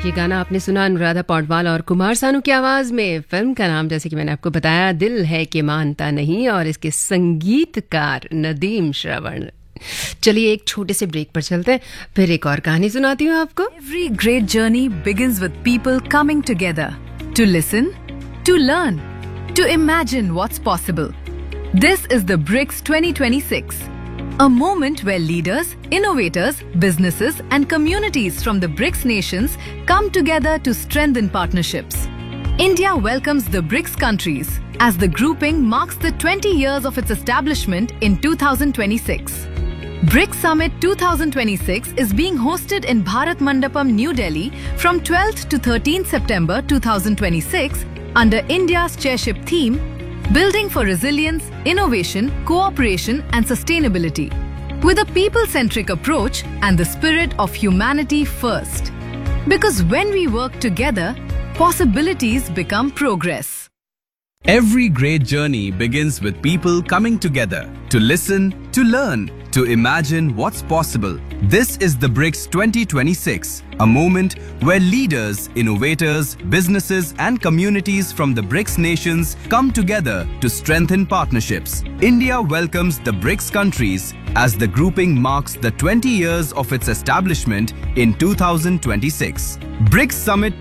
ये गाना आपने सुना अनुराधा पौडवाल और कुमार सानू की आवाज में। फिल्म का नाम जैसे कि मैंने आपको बताया दिल है कि मानता नहीं, और इसके संगीतकार नदीम श्रवण। चलिए एक छोटे से ब्रेक पर चलते हैं, फिर एक और कहानी सुनाती हूँ आपको। Every great journey begins with people coming together to listen, to learn, to imagine what's possible. This is the BRICS 2026, a moment where leaders, innovators, businesses and communities from the BRICS nations come together to strengthen partnerships. India welcomes the BRICS countries as the grouping marks the 20 years of its establishment in 2026. BRICS Summit 2026 is being hosted in Bharat Mandapam, New Delhi from 12th to 13th September 2026 under India's chairship theme, Building for Resilience, Innovation, Cooperation and Sustainability, with a people-centric approach and the spirit of humanity first. Because when we work together, possibilities become progress. Every great journey begins with people coming together to listen, to learn, to imagine what's possible. This is the BRICS 2026, a moment where leaders, innovators, businesses and communities from the BRICS nations come together to strengthen partnerships. India welcomes the BRICS countries as the grouping marks the 20 years of its establishment in 2026. BRICS Summit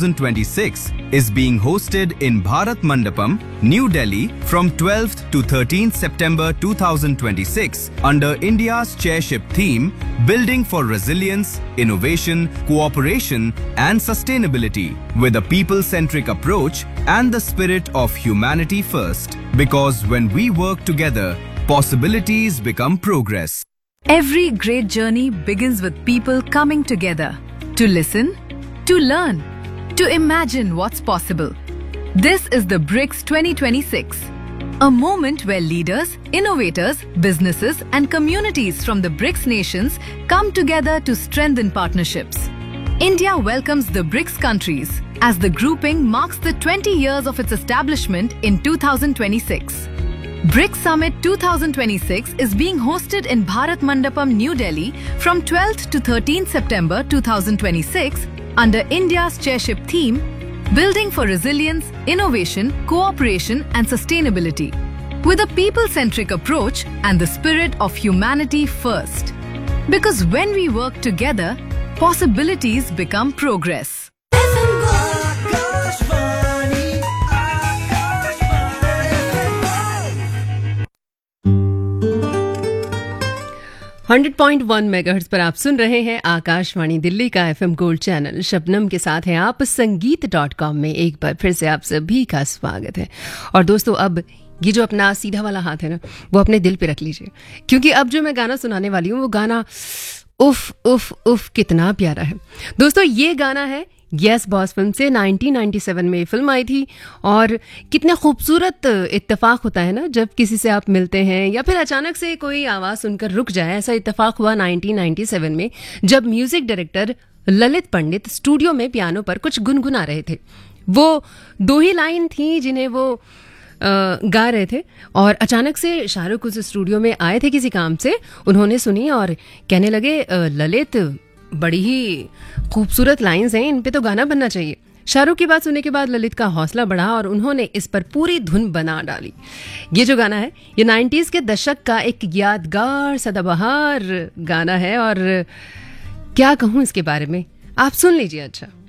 2026 is being hosted in Bharat Mandapam, New Delhi from 12th to 13th September 2026 under India's chairship theme, Building for Resilience, Innovation, Cooperation and Sustainability, with a people-centric approach and the spirit of humanity first. Because when we work together, possibilities become progress. Every great journey begins with people coming together to listen, to learn, to imagine what's possible. This is the BRICS 2026, a moment where leaders, innovators, businesses and communities from the BRICS nations come together to strengthen partnerships. India welcomes the BRICS countries as the grouping marks the 20 years of its establishment in 2026. BRICS Summit 2026 is being hosted in Bharat Mandapam, New Delhi from 12th to 13th September 2026 under India's chairship theme, Building for Resilience, Innovation, Cooperation and Sustainability, with a people-centric approach and the spirit of humanity first. Because when we work together, possibilities become progress. 100.1 megahertz पर आप सुन रहे हैं आकाशवाणी दिल्ली का FM gold channel. Shabnam के साथ हैं आप संगीत.com में। एक बार फिर से आप सभी का स्वागत है। और दोस्तों, अब ये जो अपना सीधा वाला हाथ है ना, वो अपने दिल पे रख लीजिए, क्योंकि अब जो मैं गाना सुनाने वाली हूँ वो गाना उफ उफ उफ कितना प्यारा है। दोस्तों, ये गाना है यस बॉस फिल्म से। 1997 में फिल्म आई थी। और कितना खूबसूरत इत्तेफाक होता है ना जब किसी से आप मिलते हैं या फिर अचानक से कोई आवाज़ सुनकर रुक जाए। ऐसा इत्तेफाक हुआ 1997 में जब म्यूजिक डायरेक्टर ललित पंडित स्टूडियो में पियानो पर कुछ गुनगुना रहे थे। वो दो ही लाइन थी जिन्हें वो गा रहे थे, और अचानक से शाहरुख उस स्टूडियो में आए थे किसी काम से। उन्होंने सुनी और कहने लगे, ललित बड़ी ही खूबसूरत लाइंस हैं, इन पे तो गाना बनना चाहिए। शाहरुख की बात सुनने के बाद ललित का हौसला बढ़ा और उन्होंने इस पर पूरी धुन बना डाली। ये जो गाना है ये 90s के दशक का एक यादगार सदाबहार गाना है, और क्या कहूँ इसके बारे में, आप सुन लीजिए। अच्छा।